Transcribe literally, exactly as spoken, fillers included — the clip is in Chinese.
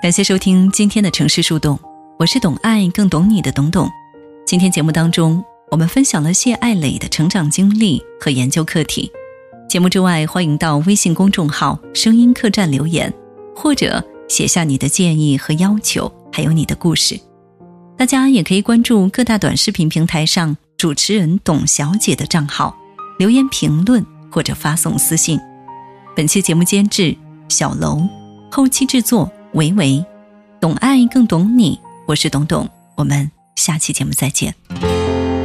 感谢收听今天的城市树洞，我是懂爱更懂你的董董。今天节目当中，我们分享了谢爱蕾的成长经历和研究课题。节目之外，欢迎到微信公众号声音客栈留言，或者写下你的建议和要求，还有你的故事。大家也可以关注各大短视频平台上主持人董小姐的账号，留言评论或者发送私信。本期节目监制小楼，后期制作维维，懂爱更懂你，我是董董，我们下期节目再见。